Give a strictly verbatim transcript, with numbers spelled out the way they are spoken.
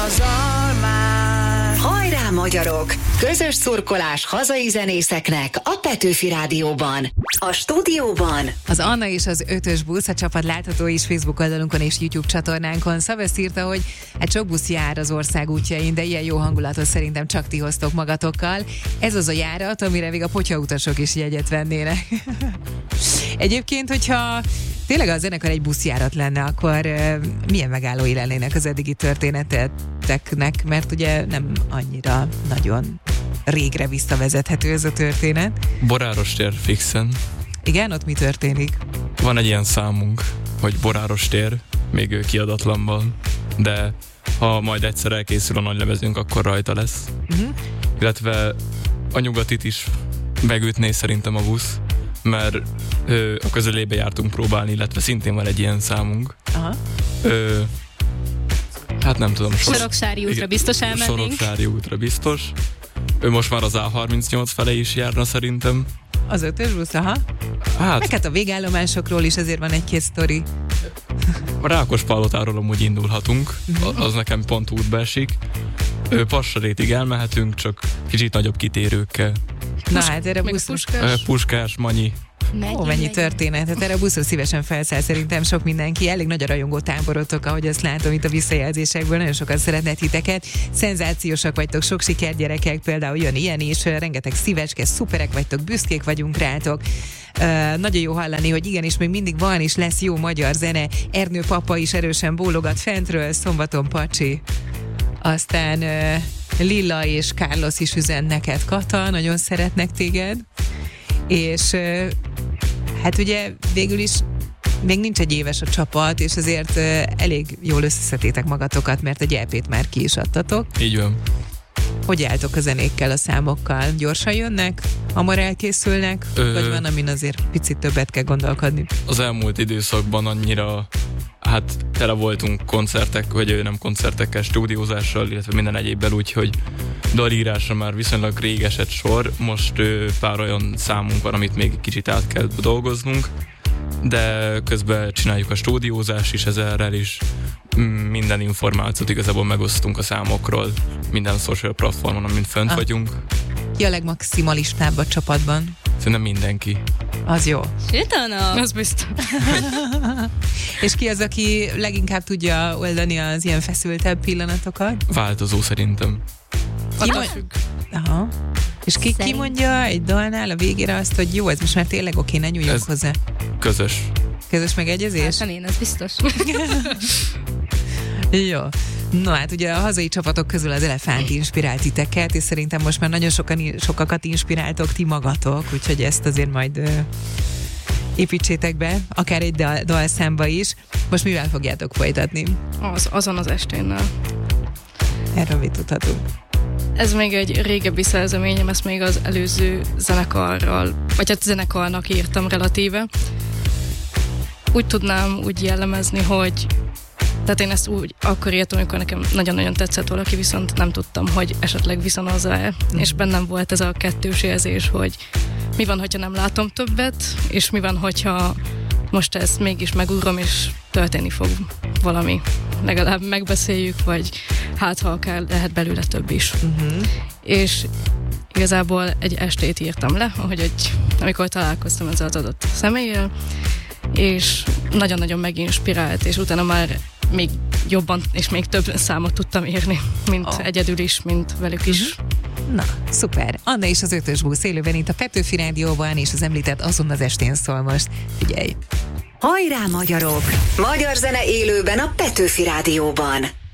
az almát. Hajrá magyarok! Közös szurkolás hazai zenészeknek a Petőfi Rádióban. A stúdióban az Anna és az ötös busz, a csapat látható is Facebook oldalunkon és YouTube csatornánkon. Szavesz írta, hogy egy sok busz jár az ország útjain, de ilyen jó hangulatot szerintem csak ti hoztok magatokkal. Ez az a járat, amire még a potyautasok is jegyet vennének. Egyébként, hogyha tényleg a zenekar egy buszjárat lenne, akkor uh, milyen megállói lennének az eddigi történeteknek, mert ugye nem annyira nagyon régre visszavezethető ez a történet. Boráros tér fixen. Igen, ott mi történik? Van egy ilyen számunk, hogy Boráros tér, még kiadatlanban, de ha majd egyszer elkészül a nagylemezünk, akkor rajta lesz. Uh-huh. Illetve a nyugatit is megütné szerintem a busz, mert ö, a közelébe jártunk próbálni, illetve szintén van egy ilyen számunk. Aha. Ö, hát nem tudom. Sor... Soroksári útra biztos elmennénk. Soroksári útra biztos. Ő most már az á harmincnyolc fele is járna szerintem. Az ötös busz, aha. Hát, meg hát a végállomásokról is azért van egy-két sztori. A Rákospalotáról amúgy indulhatunk, uh-huh. az nekem pont útba esik. Passarétig elmehetünk, csak kicsit nagyobb kitérőkkel. Na hát erre busz... Puskás. Puskás, Manyi. Megy, Ó, mennyi megy. történet. Hát erre a buszon szívesen felszáll szerintem sok mindenki. Elég nagy a rajongó táborotok, ahogy azt látom itt a visszajelzésekből. Nagyon sokan szeretnek titeket. Szenzációsak vagytok, sok siker gyerekek, például jön ilyen is, rengeteg szívecske, szuperek vagytok, büszkék vagyunk rátok. Uh, nagyon jó hallani, hogy igenis még mindig van és lesz jó magyar zene. Ernő papa is erősen bólogat fentről, szombaton Pacsi. Aztán uh, Lilla és Carlos is üzen neked, Kata, nagyon szeretnek téged. És uh, hát ugye végül is még nincs egy éves a csapat, és azért uh, elég jól összeszedtétek magatokat, mert egy é pét már ki is adtatok. Így van. Hogy álltok a zenékkel, a számokkal? Gyorsan jönnek? Hamar elkészülnek? Ö... Vagy van, amin azért picit többet kell gondolkodni? Az elmúlt időszakban annyira hát tele voltunk koncertek, vagy nem koncertekkel, stúdiózással, illetve minden egyébben, úgyhogy dalírásra már viszonylag rég esett sor. Most ö, pár olyan számunk van, amit még kicsit át kell dolgoznunk, de közben csináljuk a stúdiózást is ezerrel is. Minden információt igazából megosztunk a számokról, minden social platformon, amin fönt ah. vagyunk. Ki a legmaximalistább a csapatban? Szerintem mindenki. Az jó. Sétana! Az biztos. És ki az, aki leginkább tudja oldani az ilyen feszültebb pillanatokat? Változó szerintem. Ki mond... Aha. És ki, ki mondja egy dalnál a végére azt, hogy jó, ez most már tényleg oké, ne nyúljunk ez hozzá? Közös. Közös megegyezés? Hát én, ez biztos. Jó. No hát ugye a hazai csapatok közül az Elefánt inspirált titeket, és szerintem most már nagyon sokan, sokakat inspiráltok ti magatok, úgyhogy ezt azért majd ö, építsétek be, akár egy dal, dalszámba is. Most mivel fogjátok folytatni? Az, azon az esténnel. Erről mit tudhatunk? Ez még egy régebbi szerzeményem, ezt még az előző zenekarral, vagy hát zenekarnak írtam relatíve. Úgy tudnám úgy jellemezni, hogy tehát én ezt úgy akkor írtam, amikor nekem nagyon-nagyon tetszett valaki, viszont nem tudtam, hogy esetleg viszonozza-e. Mm. És bennem volt ez a kettős érzés, hogy mi van, hogyha nem látom többet, és mi van, hogyha most ezt mégis megugrom, és történni fog valami. Legalább megbeszéljük, vagy hát ha akár lehet belőle több is. Uh-huh. És igazából egy estét írtam le, ahogy egy, amikor találkoztam ezzel az adott személlyel, és nagyon-nagyon meginspirált, és utána már még jobban és még több számot tudtam írni, mint oh. egyedül is, mint velük is. Uh-huh. Na, szuper. Anna és az ötös busz élőben itt a Petőfi Rádióban, és az említett azon az estén szól most. Figyelj! Hajrá magyarok! Magyar zene élőben a Petőfi Rádióban.